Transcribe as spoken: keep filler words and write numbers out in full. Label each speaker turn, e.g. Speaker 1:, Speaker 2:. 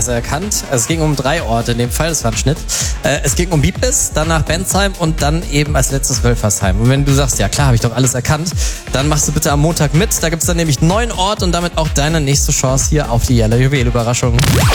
Speaker 1: hast du erkannt. Es ging um drei Orte in dem Fall, das war ein Schnitt. Äh, es ging um Biblis, danach Bensheim und dann eben als letztes Wölfersheim. Und wenn du sagst, ja klar, habe ich doch alles erkannt, dann machst du bitte am Montag mit. Da gibt's dann nämlich neun Orte und damit auch deine nächste Chance hier auf die Jelle Juwel-Überraschung.